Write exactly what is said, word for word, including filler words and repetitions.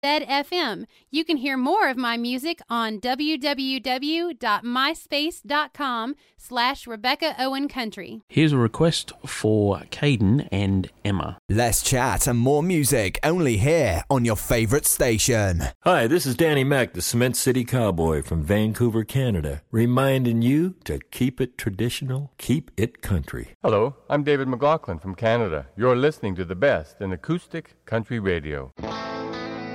Zed F M. You can hear more of my music on www.myspace.com slash Rebecca Owen Country. Here's a request for Caden and Emma. Less chat and more music only here on your favourite station. Hi, this is Danny Mac, the Cement City Cowboy from Vancouver, Canada, reminding you to keep it traditional, keep it country. Hello, I'm David McLaughlin from Canada. You're listening to the best in acoustic country radio.